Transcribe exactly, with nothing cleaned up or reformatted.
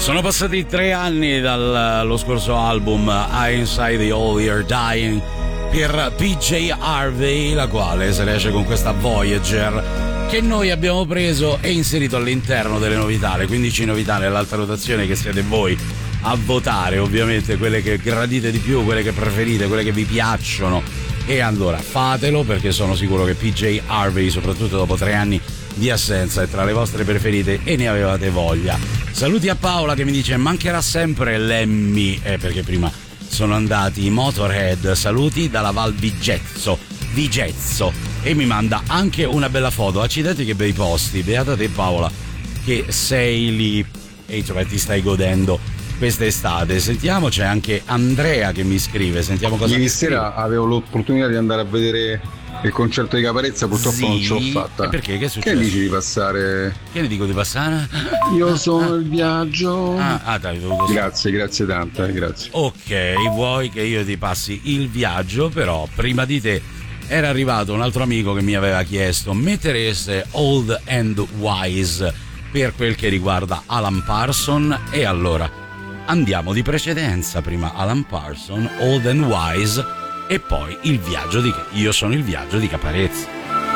Sono passati tre anni dallo scorso album I Inside the All Year Dying per P J Harvey, la quale se ne esce con questa Voyager che noi abbiamo preso e inserito all'interno delle novità, le quindici novità nell'alta rotazione, che siete voi a votare ovviamente quelle che gradite di più, quelle che preferite, quelle che vi piacciono. E allora fatelo, perché sono sicuro che P J Harvey, soprattutto dopo tre anni di assenza, è tra le vostre preferite e ne avevate voglia. Saluti a Paola che mi dice mancherà sempre Lemmy, eh, perché prima sono andati i Motorhead. Saluti dalla Val Vigezzo Vigezzo e mi manda anche una bella foto. Accidenti che bei posti, beata te Paola che sei lì e insomma ti stai godendo quest'estate. Sentiamo, c'è anche Andrea che mi scrive, sentiamo cosa ieri mi scrive. Sera avevo l'opportunità di andare a vedere il concerto di Caparezza, purtroppo sì, non ce l'ho fatta. E perché? Che è successo? Che dici di passare? Che ne dico di passare? Io sono il viaggio. Ah, ah dai, dovuto... Grazie, grazie tante, grazie. Ok, vuoi che io ti passi il viaggio, però prima di te era arrivato un altro amico che mi aveva chiesto: mettereste Old and Wise per quel che riguarda Alan Parsons? E allora andiamo di precedenza, prima Alan Parsons, Old and Wise, e poi il viaggio di Io sono il viaggio di Caparezza.